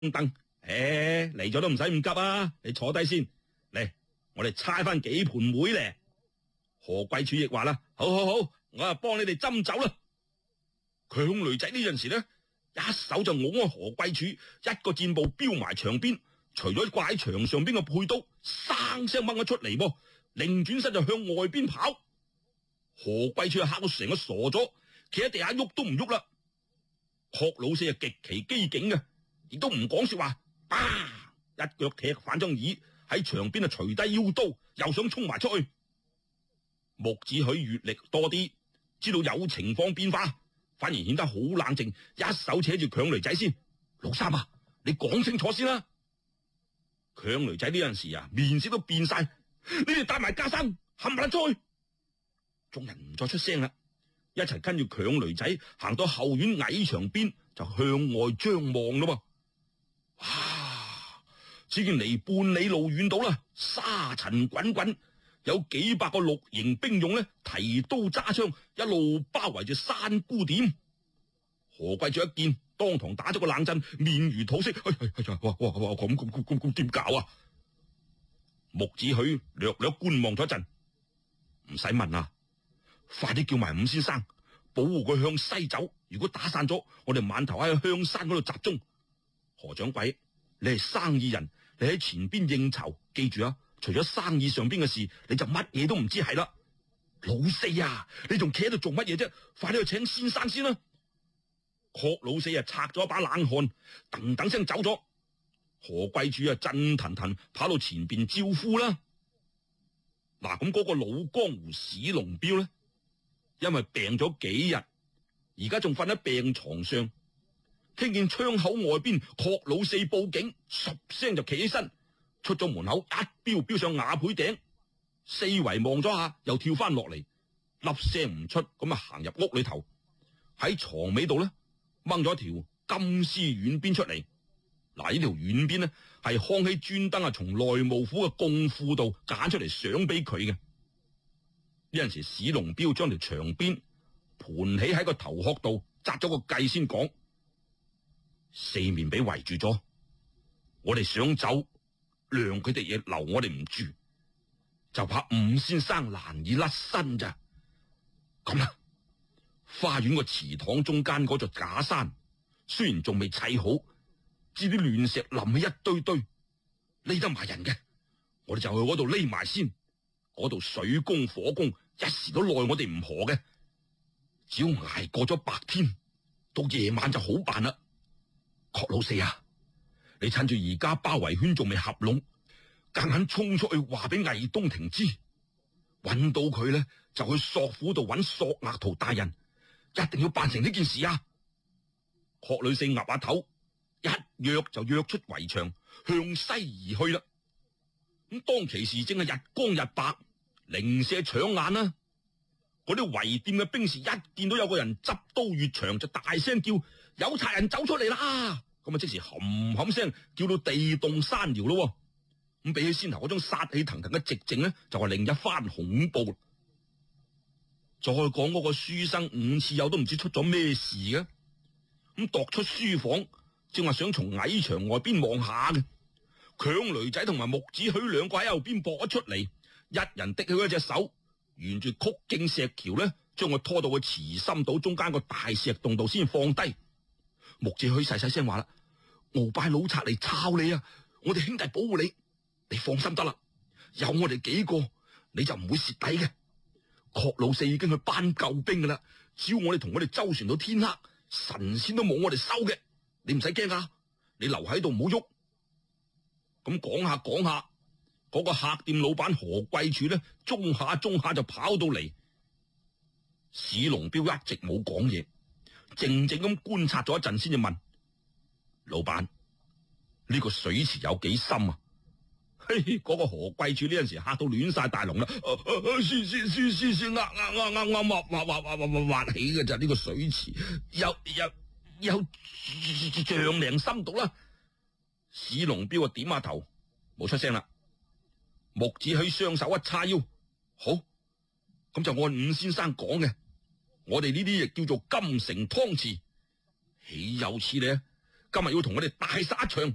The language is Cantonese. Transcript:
燈。嚟咗都唔使咁急啊！你坐低先，嚟，我哋猜翻幾盤妹咧。何貴柱亦話啦：好，我啊幫你哋斟酒啦。強雷仔呢陣時呢，一手就拱開何貴柱，一個箭步飆埋牆邊，除咗掛喺牆上邊嘅佩刀，生聲掹咗出嚟噃，擰轉身就向外邊跑。何貴柱嚇到成個傻咗，企喺地下喐都唔喐啦。霍老四啊極其機警嘅，亦都唔講說話，一腳踢反張椅，喺牆邊啊除低腰刀，又想衝埋出去。穆子許閱歷多啲，知道有情況變化，反而顯得好冷靜，一手扯住強雷仔先。老三啊，你講清楚先啦。強雷仔呢陣時啊，面色都變晒，你哋帶埋家生冚唪唥出去。眾人唔再出聲啦，一齊跟住強雷仔行到後院矮牆邊，就向外張望咯。只見離半里路遠到啦，沙塵滾滾，有幾百個綠營兵勇呢，提刀揸槍，一路包圍住山姑點。何貴柱一見，當堂打咗個冷震，面如土色。咁點搞啊？穆子許略略觀望咗一陣，唔使問啊，快啲叫埋伍先生，保護佢向西走。如果打散咗，我哋晚頭喺香山嗰度集中。何掌櫃，你係生意人，你喺前邊應酬，記住啊，除咗生意上邊嘅事，你就乜嘢都唔知係啦。老四啊，你仲企喺度做乜嘢啫？快啲去請先生先啦。霍老四啊，擦咗一把冷汗，噔噔聲走咗。何貴柱啊，震騰騰跑到前邊招呼啦。嗱，咁嗰個老江湖史龍標咧，因為病咗幾日，而家仲瞓喺病床上，聽見窗口外邊霍老四報警，十聲就企起身，出咗門口，一飆上瓦倍頂，四圍望咗下，又跳翻落嚟，粒聲唔出，咁啊行入屋裏頭，喺床尾度咧掹咗一條金絲軟鞭出嚟。嗱，呢條軟鞭呢，係康熙專登啊從內務府嘅貢庫度揀出嚟賞俾佢嘅。呢陣時史龍標將條長鞭盤起喺個頭殼度，紮咗個髻先講：四面俾圍住咗，我哋想走，量佢哋嘢留我哋唔住，就怕伍先生難以甩身咋。咁啦，花園個祠堂中間嗰座假山，雖然仲未砌好，知啲亂石冧起一堆堆，匿得埋人嘅，我哋就去嗰度匿埋先。嗰度水攻火攻，一時都奈我哋唔何嘅。只要捱過咗白天，到夜晚就好辦啦。郝老四啊，你趁住而家包圍圈仲未合攏，夾硬衝出去話俾魏東庭知，揾到佢咧就去索府度揾索額圖大人，一定要辦成呢件事啊！郝女四岌下頭，一躍就躍出圍牆，向西而去啦。咁當其時正係日光日白，零舍搶眼啦。嗰啲圍店嘅兵士一見到有個人執刀越牆，就大聲叫：有賊人走出嚟啦！咁啊，即時冚冚聲叫到地動山搖咯。咁比起先頭嗰種殺氣騰騰嘅寂靜呢，就係另一番恐怖。再講嗰個書生伍次友都唔知出咗咩事嘅，咁踱出書房，正話想從矮牆外邊望下嘅，強雷仔同埋穆子許兩個喺後邊搏咗出嚟，一人滴起一隻手，沿住曲徑石橋咧，將佢拖到去慈心島中間個大石洞度先放低。穆子許細細聲話啦：鰲拜老賊嚟抄你啊！我哋兄弟保護你，你放心得啦，有我哋幾個，你就唔會蝕底嘅。郝老四已經去搬救兵噶啦，只要我哋同我哋周旋到天黑，神仙都冇我哋收嘅，你唔使驚啊！你留喺度唔好喐。咁講下講下，嗰個客店老闆何貴柱咧，中下就跑到嚟。史龍標一直冇講嘢，靜靜咁觀察咗一陣，先至問老闆：呢個水池有幾深啊？嗰個何貴柱呢陣時嚇到亂晒大龍啦！先啱挖起嘅就呢個水池有丈零深度啦。史龍標啊點下頭，冇出聲啦。穆子許雙手一叉腰，好，咁就按伍先生講嘅，我哋呢啲亦叫做金城湯池，豈有此理啊！今日要同我哋大殺一場。